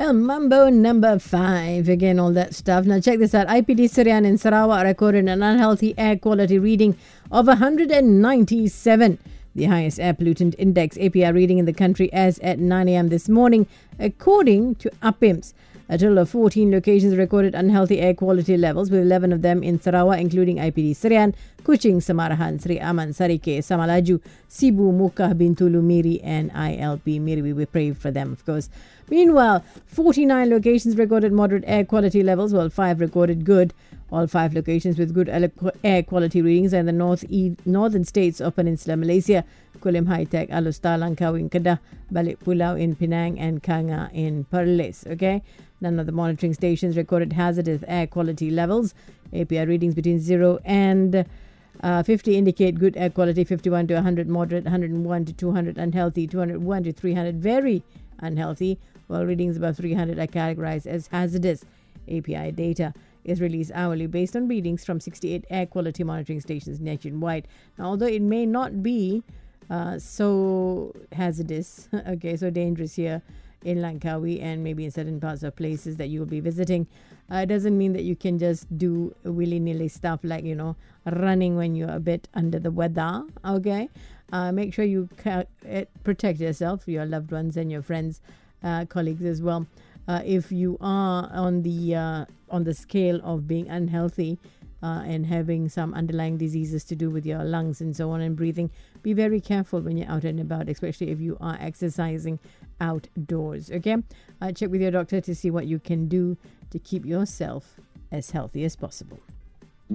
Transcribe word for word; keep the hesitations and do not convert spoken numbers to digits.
Well, Mambo number five. Again, all that stuff. Now, check this out. I P D Sirian in Sarawak recorded an unhealthy air quality reading of one hundred ninety-seven. The highest air pollutant index A P I reading in the country as at nine a.m. this morning, according to A P I M S. A total of fourteen locations recorded unhealthy air quality levels, with eleven of them in Sarawak, including I P D Sirian, Kuching, Samarahan, Sri Aman, Sarike, Samalaju, Sibu, Mukah, Bintulu, Miri, and I L P. Miri, we pray for them, of course. Meanwhile, forty-nine locations recorded moderate air quality levels, while five recorded good. All five locations with good air quality readings are in the north e- northern states of Peninsular Malaysia: Kulim High Tech, Alustar, Langkawi in Kedah, Balik Pulau in Penang, and Kanga in Perlis. Okay, none of the monitoring stations recorded hazardous air quality levels. A P I readings between zero and uh, fifty indicate good air quality, fifty-one to one hundred moderate, one hundred one to two hundred unhealthy, two hundred one to three hundred very unhealthy, while readings above three hundred are categorized as hazardous. A P I data is released hourly based on readings from sixty-eight air quality monitoring stations nationwide. Now, although it may not be uh, so hazardous, okay, so dangerous here in Langkawi and maybe in certain parts of places that you will be visiting, uh, it doesn't mean that you can just do willy-nilly stuff like, you know, running when you're a bit under the weather, okay? Uh, make sure you ca- protect yourself, your loved ones, and your friends, uh, colleagues as well. Uh, if you are on the uh, on the scale of being unhealthy uh, and having some underlying diseases to do with your lungs and so on and breathing, be very careful when you're out and about, especially if you are exercising outdoors. Okay, uh, check with your doctor to see what you can do to keep yourself as healthy as possible.